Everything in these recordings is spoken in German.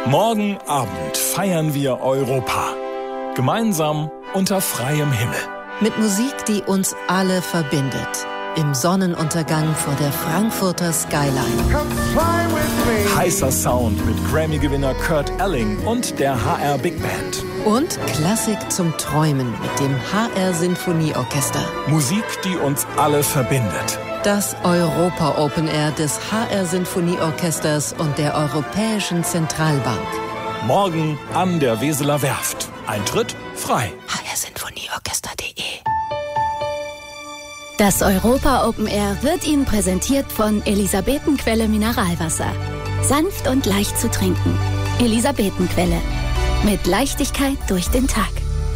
Morgen Abend feiern wir Europa. Gemeinsam unter freiem Himmel. Mit Musik, die uns alle verbindet. Im Sonnenuntergang vor der Frankfurter Skyline. Heißer Sound mit Grammy-Gewinner Kurt Elling und der HR Big Band. Und Klassik zum Träumen mit dem HR Sinfonieorchester. Musik, die uns alle verbindet. Das Europa Open Air des HR Sinfonieorchesters und der Europäischen Zentralbank. Morgen an der Weseler Werft. Eintritt frei. hrsinfonieorchester.de. Das Europa Open Air wird Ihnen präsentiert von Elisabetenquelle Mineralwasser. Sanft und leicht zu trinken. Elisabetenquelle. Mit Leichtigkeit durch den Tag.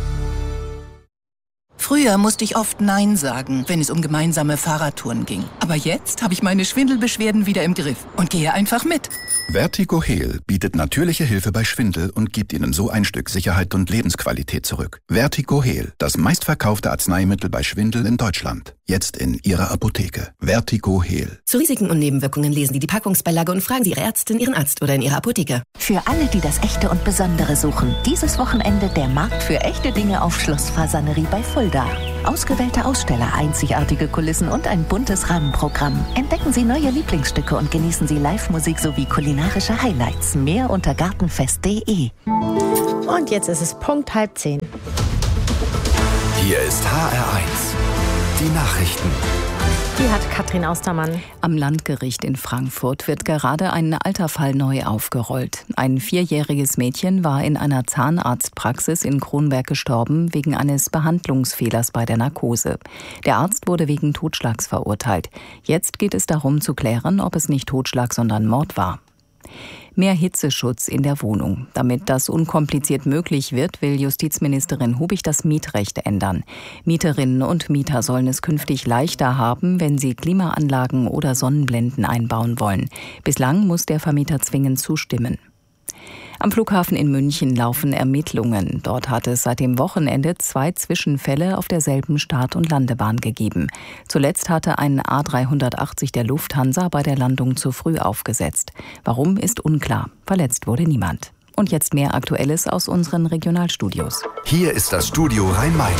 Früher musste ich oft Nein sagen, wenn es um gemeinsame Fahrradtouren ging. Aber jetzt habe ich meine Schwindelbeschwerden wieder im Griff und gehe einfach mit. Vertigo-Heal bietet natürliche Hilfe bei Schwindel und gibt Ihnen so ein Stück Sicherheit und Lebensqualität zurück. Vertigo-Heal, das meistverkaufte Arzneimittel bei Schwindel in Deutschland. Jetzt in Ihrer Apotheke. Vertigo-Heal. Zu Risiken und Nebenwirkungen lesen Sie die Packungsbeilage und fragen Sie Ihre Ärztin, Ihren Arzt oder in Ihrer Apotheke. Für alle, die das Echte und Besondere suchen, dieses Wochenende der Markt für echte Dinge auf Schloss Fasanerie bei Fulda. Ausgewählte Aussteller, einzigartige Kulissen und ein buntes Rahmenprogramm. Entdecken Sie neue Lieblingsstücke und genießen Sie Live-Musik sowie kulinarische Highlights. Mehr unter gartenfest.de. Und jetzt ist es Punkt 9:30. Hier ist HR1. Die Nachrichten. Die hat Katrin Austermann. Am Landgericht in Frankfurt wird gerade ein alter Fall neu aufgerollt. Ein 4-jähriges Mädchen war in einer Zahnarztpraxis in Kronberg gestorben wegen eines Behandlungsfehlers bei der Narkose. Der Arzt wurde wegen Totschlags verurteilt. Jetzt geht es darum zu klären, ob es nicht Totschlag, sondern Mord war. Mehr Hitzeschutz in der Wohnung. Damit das unkompliziert möglich wird, will Justizministerin Hubig das Mietrecht ändern. Mieterinnen und Mieter sollen es künftig leichter haben, wenn sie Klimaanlagen oder Sonnenblenden einbauen wollen. Bislang muss der Vermieter zwingend zustimmen. Am Flughafen in München laufen Ermittlungen. Dort hat es seit dem Wochenende 2 Zwischenfälle auf derselben Start- und Landebahn gegeben. Zuletzt hatte ein A380 der Lufthansa bei der Landung zu früh aufgesetzt. Warum, ist unklar. Verletzt wurde niemand. Und jetzt mehr Aktuelles aus unseren Regionalstudios. Hier ist das Studio Rhein-Main.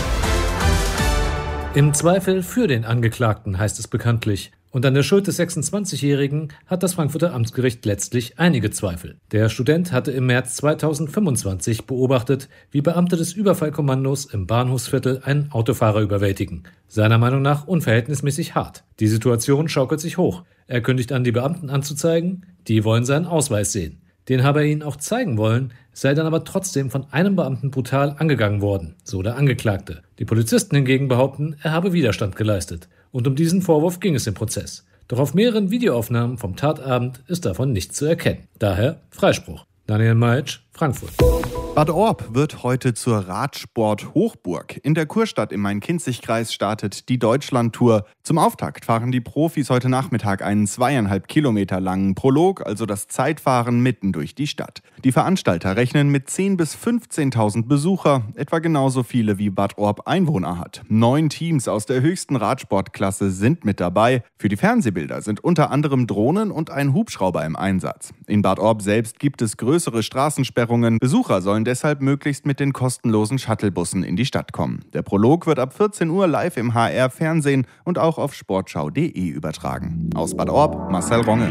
Im Zweifel für den Angeklagten, heißt es bekanntlich. Und an der Schuld des 26-Jährigen hat das Frankfurter Amtsgericht letztlich einige Zweifel. Der Student hatte im März 2025 beobachtet, wie Beamte des Überfallkommandos im Bahnhofsviertel einen Autofahrer überwältigen. Seiner Meinung nach unverhältnismäßig hart. Die Situation schaukelt sich hoch. Er kündigt an, die Beamten anzuzeigen. Die wollen seinen Ausweis sehen. Den habe er ihnen auch zeigen wollen, sei dann aber trotzdem von einem Beamten brutal angegangen worden, so der Angeklagte. Die Polizisten hingegen behaupten, er habe Widerstand geleistet. Und um diesen Vorwurf ging es im Prozess. Doch auf mehreren Videoaufnahmen vom Tatabend ist davon nichts zu erkennen. Daher Freispruch. Daniel Meitsch, Frankfurt. Bad Orb wird heute zur Radsport-Hochburg. In der Kurstadt im Main-Kinzig-Kreis startet die Deutschland-Tour. Zum Auftakt fahren die Profis heute Nachmittag einen 2,5 Kilometer langen Prolog, also das Zeitfahren mitten durch die Stadt. Die Veranstalter rechnen mit 10.000 bis 15.000 Besucher, etwa genauso viele wie Bad Orb Einwohner hat. 9 Teams aus der höchsten Radsportklasse sind mit dabei. Für die Fernsehbilder sind unter anderem Drohnen und ein Hubschrauber im Einsatz. In Bad Orb selbst gibt es größere Straßensperrungen. Besucher sollen deshalb möglichst mit den kostenlosen Shuttlebussen in die Stadt kommen. Der Prolog wird ab 14 Uhr live im HR-Fernsehen und auch auf sportschau.de übertragen. Aus Bad Orb, Marcel Ronge.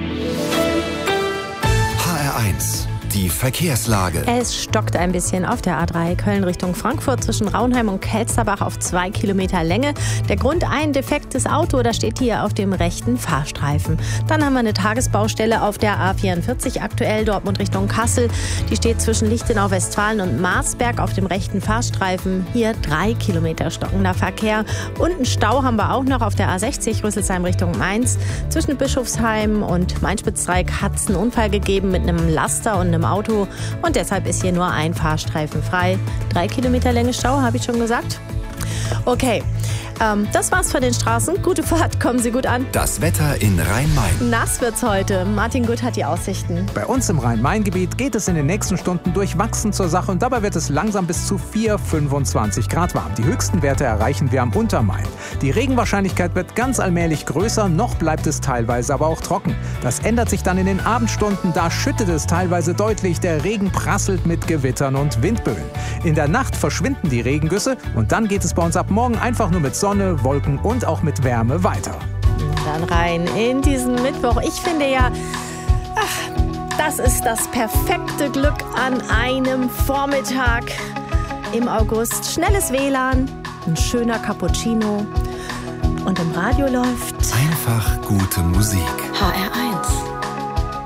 HR1. Die Verkehrslage. Es stockt ein bisschen auf der A3 Köln Richtung Frankfurt zwischen Raunheim und Kelsterbach auf 2 Kilometer Länge. Der Grund: ein defektes Auto, das steht hier auf dem rechten Fahrstreifen. Dann haben wir eine Tagesbaustelle auf der A44 aktuell Dortmund Richtung Kassel. Die steht zwischen Lichtenau Westfalen und Marsberg auf dem rechten Fahrstreifen. Hier 3 Kilometer stockender Verkehr. Und einen Stau haben wir auch noch auf der A60 Rüsselsheim Richtung Mainz. Zwischen Bischofsheim und Main-Spitz-Dreieck hat es einen Unfall gegeben mit einem Laster und einem Auto und deshalb ist hier nur ein Fahrstreifen frei. 3 Kilometer Länge Stau, habe ich schon gesagt? Okay, Das war's von den Straßen. Gute Fahrt, kommen Sie gut an. Das Wetter in Rhein-Main. Nass wird's heute. Martin Gut hat die Aussichten. Bei uns im Rhein-Main-Gebiet geht es in den nächsten Stunden durchwachsen zur Sache und dabei wird es langsam bis zu 25 Grad warm. Die höchsten Werte erreichen wir am Untermain. Die Regenwahrscheinlichkeit wird ganz allmählich größer, noch bleibt es teilweise aber auch trocken. Das ändert sich dann in den Abendstunden, da schüttet es teilweise deutlich, der Regen prasselt mit Gewittern und Windböen. In der Nacht verschwinden die Regengüsse und dann geht es bei uns ab morgen einfach nur mit Sonne, Wolken und auch mit Wärme weiter. Dann rein in diesen Mittwoch. Ich finde ja, das ist das perfekte Glück an einem Vormittag im August. Schnelles WLAN, ein schöner Cappuccino und im Radio läuft einfach gute Musik. HR1.